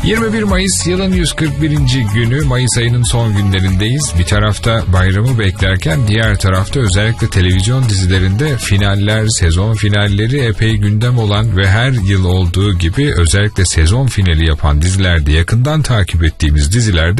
21 Mayıs yılın 141. günü, Mayıs ayının son günlerindeyiz. Bir tarafta bayramı beklerken diğer tarafta özellikle televizyon dizilerinde finaller, sezon finalleri epey gündem olan ve her yıl olduğu gibi özellikle sezon finali yapan dizilerde, yakından takip ettiğimiz dizilerde